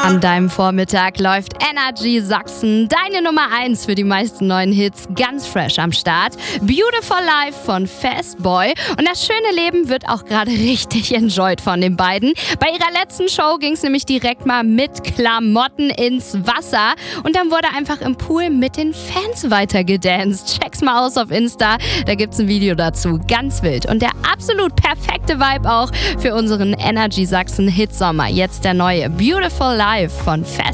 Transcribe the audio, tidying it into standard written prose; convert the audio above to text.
An deinem Vormittag läuft Energy Sachsen, deine Nummer 1 für die meisten neuen Hits, ganz fresh am Start. Beautiful Life von Fastboy. Und das schöne Leben wird auch gerade richtig enjoyed von den beiden. Bei ihrer letzten Show ging es nämlich direkt mal mit Klamotten ins Wasser. Und dann wurde einfach im Pool mit den Fans weitergedanced. Check's mal aus auf Insta, da gibt's ein Video dazu. Ganz wild. Und der absolut perfekte Vibe auch für unseren Energy Sachsen Hitsommer. Jetzt der neue Beautiful Life von Fastboy.